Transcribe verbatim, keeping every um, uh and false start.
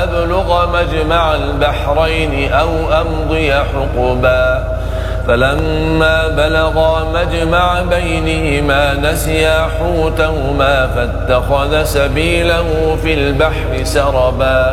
أبلغ مجمع البحرين أو أمضي حقبا فلما بلغا مجمع بينهما نسيا حوتهما فاتخذ سبيله في البحر سربا